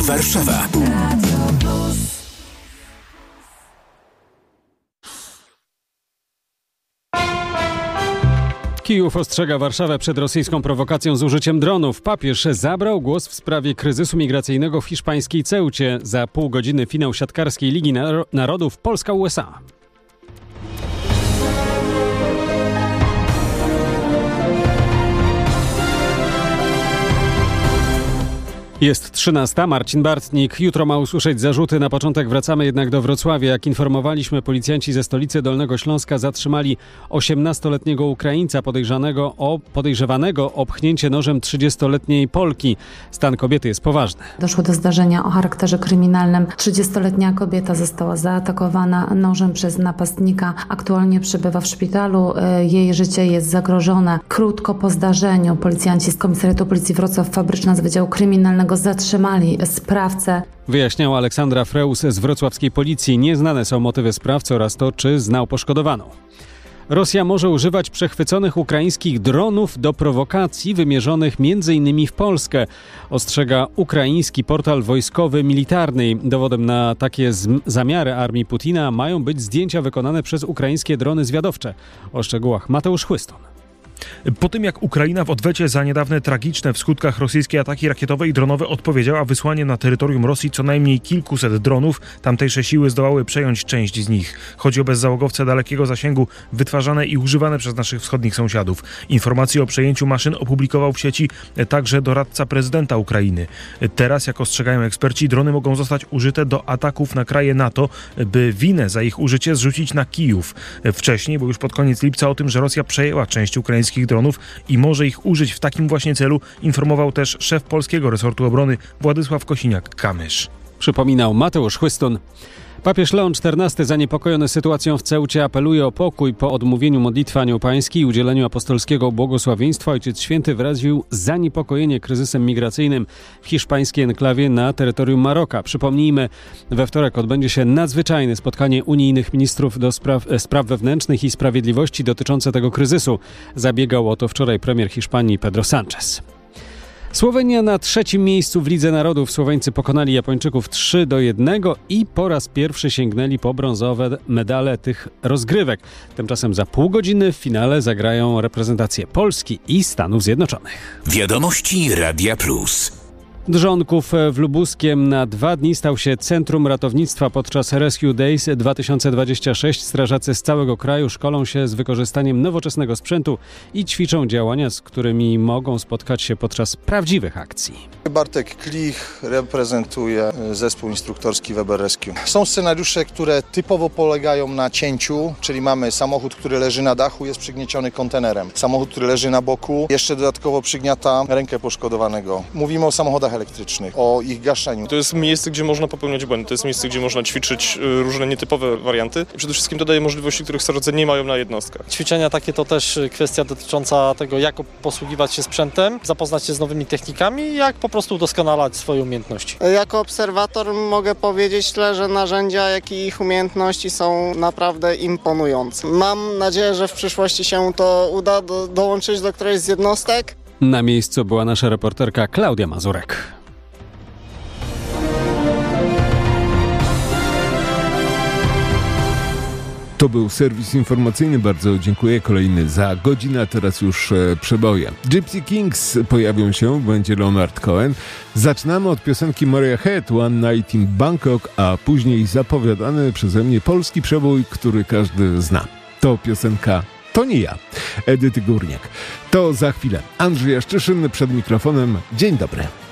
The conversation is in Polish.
Warszawa. Kijów ostrzega Warszawę przed rosyjską prowokacją z użyciem dronów. Papież zabrał głos w sprawie kryzysu migracyjnego w hiszpańskiej Ceucie. Za pół godziny finał siatkarskiej Ligi Narodów Polska-USA. Jest 13. Marcin Bartnik. Jutro ma usłyszeć zarzuty. Na początek wracamy jednak do Wrocławia. Jak informowaliśmy, policjanci ze stolicy Dolnego Śląska zatrzymali 18-letniego Ukraińca podejrzewanego o pchnięcie nożem 30-letniej Polki. Stan kobiety jest poważny. Doszło do zdarzenia o charakterze kryminalnym. 30-letnia kobieta została zaatakowana nożem przez napastnika. Aktualnie przebywa w szpitalu. Jej życie jest zagrożone. Krótko po zdarzeniu policjanci z Komisariatu Policji Wrocław Fabryczna z Wydziału Kryminalnego zatrzymali sprawcę. Wyjaśniała Aleksandra Freus z wrocławskiej policji. Nieznane są motywy sprawcy oraz to, czy znał poszkodowaną. Rosja może używać przechwyconych ukraińskich dronów do prowokacji wymierzonych m.in. w Polskę, ostrzega ukraiński portal wojskowy Militarny. Dowodem na takie zamiary armii Putina mają być zdjęcia wykonane przez ukraińskie drony zwiadowcze. O szczegółach Mateusz Chłyston. Po tym jak Ukraina w odwecie za niedawne tragiczne w skutkach rosyjskie ataki rakietowe i dronowe odpowiedziała wysłaniem na terytorium Rosji co najmniej kilkuset dronów, tamtejsze siły zdołały przejąć część z nich. Chodzi o bezzałogowce dalekiego zasięgu wytwarzane i używane przez naszych wschodnich sąsiadów. Informacje o przejęciu maszyn opublikował w sieci także doradca prezydenta Ukrainy. Teraz, jak ostrzegają eksperci, drony mogą zostać użyte do ataków na kraje NATO, by winę za ich użycie zrzucić na Kijów. Wcześniej, bo już pod koniec lipca, o tym, że Rosja przejęła część ukraińskich dronów i może ich użyć w takim właśnie celu, informował też szef polskiego resortu obrony Władysław Kosiniak-Kamysz. Przypominał Mateusz Chłyston. Papież Leon XIV, zaniepokojony sytuacją w Ceucie, apeluje o pokój. Po odmówieniu modlitwy Anioł Pański i udzieleniu apostolskiego błogosławieństwa Ojciec Święty wyraził zaniepokojenie kryzysem migracyjnym w hiszpańskiej enklawie na terytorium Maroka. Przypomnijmy, we wtorek odbędzie się nadzwyczajne spotkanie unijnych ministrów do spraw wewnętrznych i sprawiedliwości dotyczące tego kryzysu. Zabiegał o to wczoraj premier Hiszpanii Pedro Sánchez. Słowenia na 3. miejscu w Lidze Narodów. Słoweńcy pokonali Japończyków 3-1 i po raz pierwszy sięgnęli po brązowe medale tych rozgrywek. Tymczasem za pół godziny w finale zagrają reprezentacje Polski i Stanów Zjednoczonych. Wiadomości Radia Plus. Drżonków w Lubuskiem na 2 dni stał się centrum ratownictwa. Podczas Rescue Days 2026 strażacy z całego kraju szkolą się z wykorzystaniem nowoczesnego sprzętu i ćwiczą działania, z którymi mogą spotkać się podczas prawdziwych akcji. Bartek Klich reprezentuje zespół instruktorski Weber Rescue. Są scenariusze, które typowo polegają na cięciu, czyli mamy samochód, który leży na dachu, jest przygnieciony kontenerem. Samochód, który leży na boku, jeszcze dodatkowo przygniata rękę poszkodowanego. Mówimy o samochodach elektrycznych, o ich gaszeniu. To jest miejsce, gdzie można popełniać błędy, to jest miejsce, gdzie można ćwiczyć różne nietypowe warianty. I przede wszystkim to daje możliwości, których strażacy nie mają na jednostkach. Ćwiczenia takie to też kwestia dotycząca tego, jak posługiwać się sprzętem, zapoznać się z nowymi technikami, jak po prostu udoskonalać swoje umiejętności. Jako obserwator mogę powiedzieć tyle, że narzędzia, jak i ich umiejętności są naprawdę imponujące. Mam nadzieję, że w przyszłości się to uda dołączyć do którejś z jednostek. Na miejscu była nasza reporterka Klaudia Mazurek. To był serwis informacyjny. Bardzo dziękuję. Kolejny za godzinę, a teraz już przeboje. Gypsy Kings pojawią się, będzie Leonard Cohen. Zaczynamy od piosenki Maria Head, One Night in Bangkok, a później zapowiadany przeze mnie polski przebój, który każdy zna. To piosenka To nie ja, Edyty Górniak. To za chwilę. Andrzej Jaszczyszyn przed mikrofonem. Dzień dobry.